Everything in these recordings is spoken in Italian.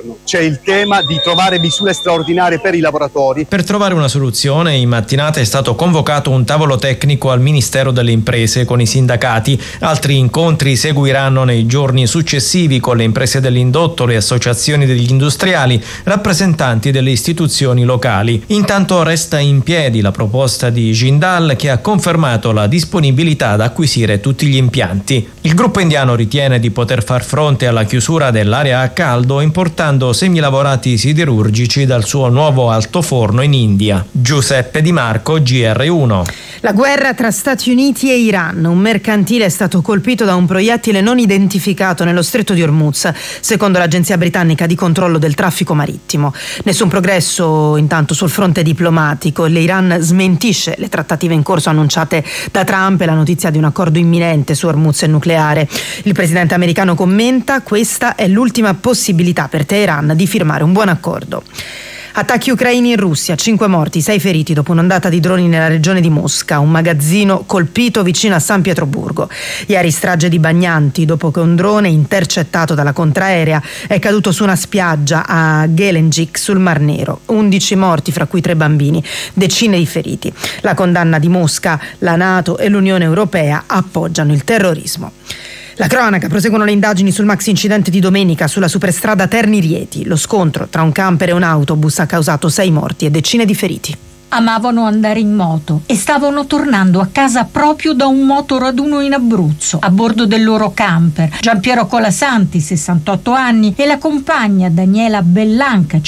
governo. C'è il tema di trovare misure straordinarie per i lavoratori. Per trovare una soluzione, in mattinata è stato convocato un tavolo tecnico al Ministero delle Imprese con i sindacati. Altri incontri seguiranno nei giorni successivi con le imprese dell'indotto, le associazioni degli industriali, rappresentanti delle istituzioni locali. Intanto resta in piedi la proposta di Jindal, che ha confermato la disponibilità ad acquisire tutti gli impianti. Il gruppo indiano ritiene di poter far fronte alla chiusura dell'area a caldo importando semilavorati siderurgici dal suo nuovo altoforno in India. Giuseppe Di Marco, GR1. La guerra tra Stati Uniti e Iran. Un mercantile è stato colpito da un proiettile non identificato nello stretto di Hormuz, secondo l'agenzia britannica di controllo del traffico marittimo. Nessun progresso intanto sul fronte diplomatico. L'Iran smentisce le trattative in corso annunciate da Trump e la notizia di un accordo imminente su Hormuz e nucleare. Il presidente americano commenta: questa è l'ultima possibilità per Teheran di firmare un buon accordo. Attacchi ucraini in Russia, 5 morti, 6 feriti dopo un'ondata di droni nella regione di Mosca, un magazzino colpito vicino a San Pietroburgo. Ieri strage di bagnanti dopo che un drone intercettato dalla contraerea è caduto su una spiaggia a Gelendzhik sul Mar Nero. 11 morti, fra cui 3 bambini, decine di feriti. La condanna di Mosca, la NATO e l'Unione Europea appoggiano il terrorismo. La cronaca, proseguono le indagini sul maxi incidente di domenica sulla superstrada Terni-Rieti. Lo scontro tra un camper e un autobus ha causato 6 morti e decine di feriti. Amavano andare in moto e stavano tornando a casa proprio da un motoraduno in Abruzzo, a bordo del loro camper. Giampiero Colasanti, 68 anni, e la compagna Daniela Bellanca,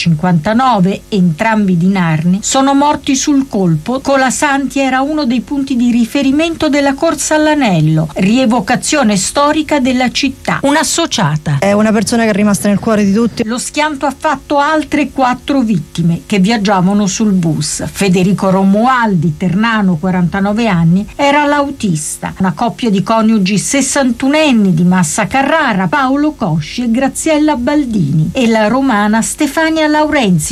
59, entrambi di Narni, sono morti sul colpo. Colasanti era uno dei punti di riferimento della corsa all'anello, rievocazione storica della città. Un'associata. È una persona che è rimasta nel cuore di tutti. Lo schianto ha fatto altre 4 vittime che viaggiavano sul bus. Federico Romualdi, ternano, 49 anni, era l'autista. Una coppia di coniugi 61enni di Massa Carrara, Paolo Cosci e Graziella Baldini, e la romana Stefania Laurenzi,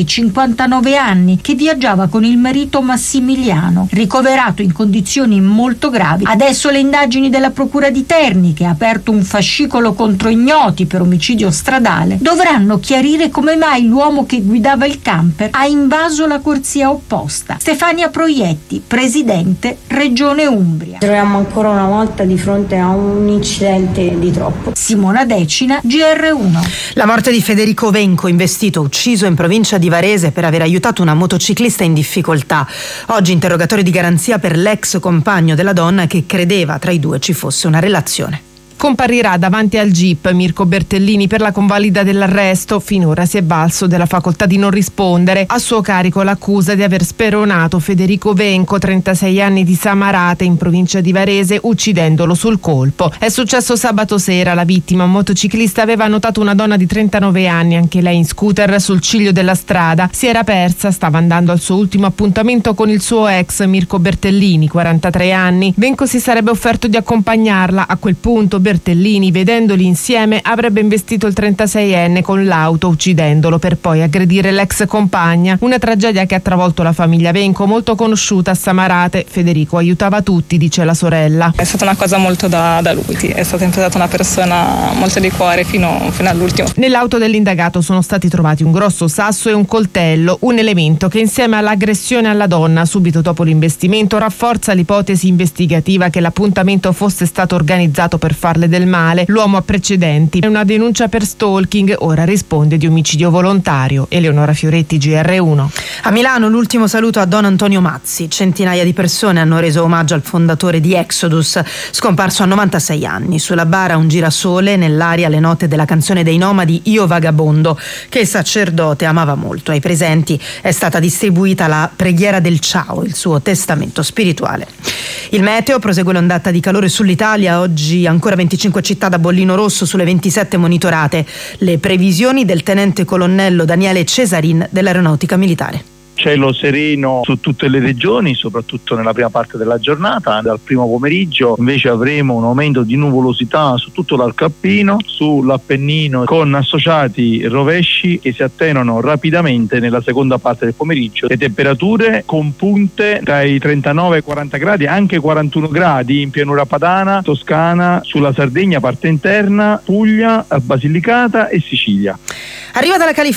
59 anni, che viaggiava con il marito Massimiliano, ricoverato in condizioni molto gravi. Adesso le indagini della Procura di Terni, che ha aperto un fascicolo contro ignoti per omicidio stradale, dovranno chiarire come mai l'uomo che guidava il camper ha invaso la corsia opposta. Stefania Proietti, presidente Regione Umbria. Troviamo ancora una volta di fronte a un incidente di troppo. Simona Decina, GR1. La morte di Federico Venco, investito, ucciso in provincia di Varese per aver aiutato una motociclista in difficoltà. Oggi interrogatorio di garanzia per l'ex compagno della donna che credeva tra i due ci fosse una relazione. Comparirà davanti al GIP Mirko Bertellini per la convalida dell'arresto. Finora si è valso della facoltà di non rispondere. A suo carico l'accusa di aver speronato Federico Venco, 36 anni, di Samarate, in provincia di Varese, uccidendolo sul colpo. È successo sabato sera. La vittima, un motociclista, aveva notato una donna di 39 anni, anche lei in scooter, sul ciglio della strada. Si era persa, stava andando al suo ultimo appuntamento con il suo ex Mirko Bertellini, 43 anni. Venco si sarebbe offerto di accompagnarla. A quel punto Bertellini, vedendoli insieme, avrebbe investito il 36enne con l'auto, uccidendolo, per poi aggredire l'ex compagna. Una tragedia che ha travolto la famiglia Venco, molto conosciuta a Samarate. Federico aiutava tutti, dice la sorella. È stata una cosa molto da lui, è stata sempre stata una persona molto di cuore fino all'ultimo. Nell'auto dell'indagato sono stati trovati un grosso sasso e un coltello, un elemento che insieme all'aggressione alla donna subito dopo l'investimento rafforza l'ipotesi investigativa che l'appuntamento fosse stato organizzato per farle del male. L'uomo ha precedenti, è una denuncia per stalking, ora risponde di omicidio volontario. Eleonora Fioretti, GR1. A Milano l'ultimo saluto a Don Antonio Mazzi. Centinaia di persone hanno reso omaggio al fondatore di Exodus, scomparso a 96 anni. Sulla bara un girasole, nell'aria le note della canzone dei Nomadi Io Vagabondo, che il sacerdote amava molto. Ai presenti è stata distribuita la preghiera del ciao, il suo testamento spirituale. Il meteo, prosegue l'ondata di calore sull'Italia. Oggi ancora 25 città da bollino rosso sulle 27 monitorate. Le previsioni del tenente colonnello Daniele Cesarin dell'Aeronautica Militare. Cielo sereno su tutte le regioni, soprattutto nella prima parte della giornata. Dal primo pomeriggio invece avremo un aumento di nuvolosità su tutto l'arco alpino, sull'Appennino, con associati rovesci che si attenuano rapidamente nella seconda parte del pomeriggio. Le temperature con punte tra i 39 e i 40 gradi, anche 41 gradi in pianura padana, Toscana, sulla Sardegna, parte interna, Puglia, Basilicata e Sicilia. Arriva dalla California